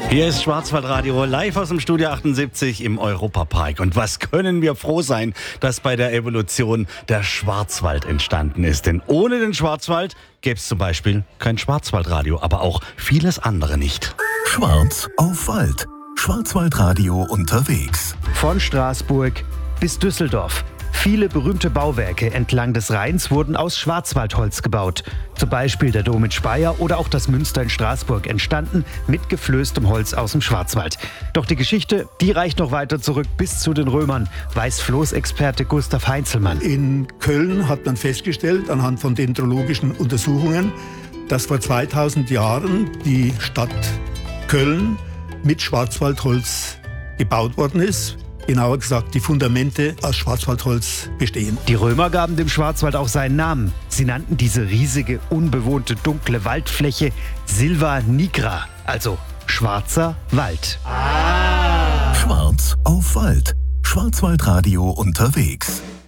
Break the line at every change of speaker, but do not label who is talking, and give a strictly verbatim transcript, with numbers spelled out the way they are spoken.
Hier ist Schwarzwaldradio live aus dem Studio achtundsiebzig im Europapark. Und was können wir froh sein, dass bei der Evolution der Schwarzwald entstanden ist. Denn ohne den Schwarzwald gäbe es zum Beispiel kein Schwarzwaldradio, aber auch vieles andere nicht.
Schwarz auf Wald. Schwarzwaldradio unterwegs.
Von Straßburg bis Düsseldorf. Viele berühmte Bauwerke entlang des Rheins wurden aus Schwarzwaldholz gebaut. Zum Beispiel der Dom in Speyer oder auch das Münster in Straßburg entstanden mit geflößtem Holz aus dem Schwarzwald. Doch die Geschichte, die reicht noch weiter zurück bis zu den Römern, weiß Floßexperte Gustav Heinzelmann.
In Köln hat man festgestellt, anhand von dendrologischen Untersuchungen, dass vor zweitausend Jahren die Stadt Köln mit Schwarzwaldholz gebaut worden ist. Genauer gesagt, die Fundamente aus Schwarzwaldholz bestehen.
Die Römer gaben dem Schwarzwald auch seinen Namen. Sie nannten diese riesige, unbewohnte, dunkle Waldfläche Silva Nigra, also schwarzer Wald.
Ah. Schwarz auf Wald. Schwarzwaldradio unterwegs.